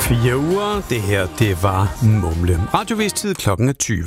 4 uger. Det her, det var Mumle. Radiovis-tid klokken er 20.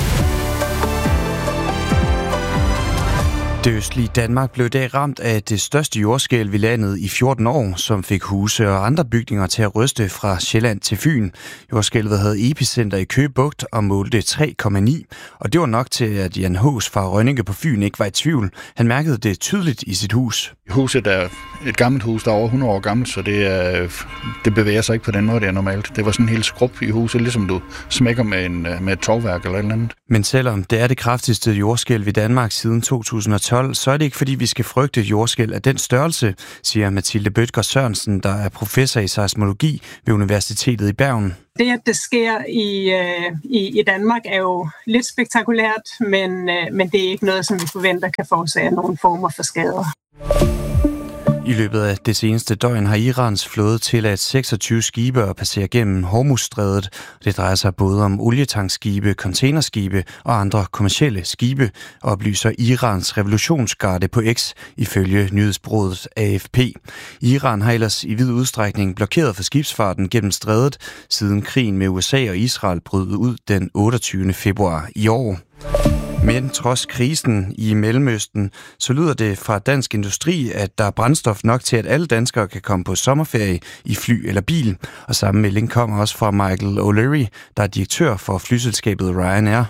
Det østlige Danmark blev i dag ramt af det største jordskælv i landet i 14 år, som fik huse og andre bygninger til at ryste fra Sjælland til Fyn. Jordskælvet havde epicenter i Køge Bugt og målte 3,9, og det var nok til, at Jan Hås fra Rønninge på Fyn ikke var i tvivl. Han mærkede det tydeligt i sit hus. Huset er et gammelt hus, der er over 100 år gammelt, så det bevæger sig ikke på den måde, det er normalt. Det var sådan en helt skrub i huset, ligesom du smækker med et tovværk eller et eller andet. Men selvom det er det kraftigste jordskælv i Danmark siden 2012, så er det ikke fordi, vi skal frygte et jordskælv af den størrelse, siger Mathilde Bødker Sørensen, der er professor i seismologi ved Universitetet i Bergen. Det, at det sker i Danmark, er jo lidt spektakulært, men det er ikke noget, som vi forventer kan forårsage nogen former for skader. I løbet af det seneste døgn har Irans flåde tilladt 26 skibe at passere gennem Hormuzstrædet. Det drejer sig både om olietankskibe, containerskibe og andre kommercielle skibe, oplyser Irans revolutionsgarde på X ifølge nyhedsbureauet AFP. Iran har ellers i vid udstrækning blokeret for skibsfarten gennem strædet, siden krigen med USA og Israel brød ud den 28. februar i år. Men trods krisen i Mellemøsten, så lyder det fra Dansk Industri, at der er brændstof nok til, at alle danskere kan komme på sommerferie i fly eller bil. Og samme melding kommer også fra Michael O'Leary, der er direktør for flyselskabet Ryanair.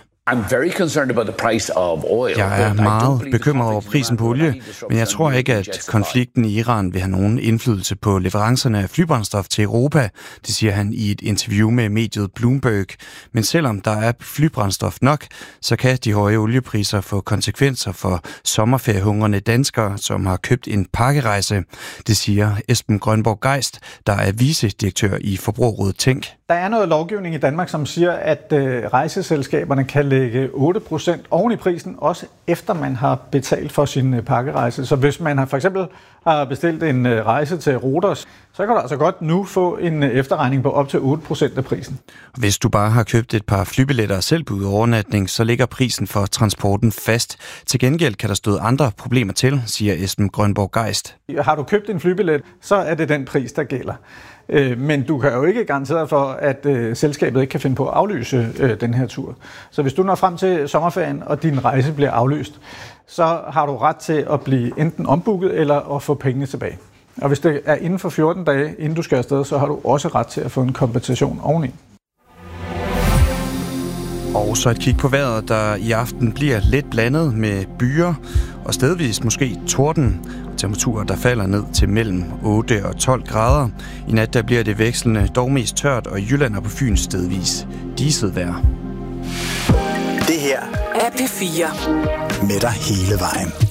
Jeg er meget bekymret over prisen på olie, men jeg tror ikke, at konflikten i Iran vil have nogen indflydelse på leverancerne af flybrændstof til Europa, det siger han i et interview med mediet Bloomberg. Men selvom der er flybrændstof nok, så kan de høje oliepriser få konsekvenser for sommerferiehungrende danskere, som har købt en pakkerejse. Det siger Esben Grønborg Geist, der er vicedirektør i Forbrugerrådet Tænk. Der er noget lovgivning i Danmark, som siger, at rejseselskaberne kan lægge 8% oven i prisen, også efter man har betalt for sin pakkerejse. Så hvis man for eksempel har bestilt en rejse til Rhodos, så kan du altså godt nu få en efterregning på op til 8% af prisen. Hvis du bare har købt et par flybilletter og selv på overnatning, så ligger prisen for transporten fast. Til gengæld kan der støde andre problemer til, siger Esben Grønborg Geist. Har du købt en flybillet, så er det den pris, der gælder. Men du kan jo ikke garantere for, at selskabet ikke kan finde på at aflyse den her tur. Så hvis du når frem til sommerferien, og din rejse bliver aflyst, så har du ret til at blive enten ombooket eller at få pengene tilbage. Og hvis det er inden for 14 dage, inden du skal afsted, så har du også ret til at få en kompensation oveni. Og så et kig på vejret, der i aften bliver lidt blandet med byer og stedvis måske torden. Temperaturer, der falder ned til mellem 8 og 12 grader. I nat der bliver det vekslende, dog mest tørt, og i Jylland og på Fyn stedvis diset vejr. Det her er P4. Med dig hele vejen.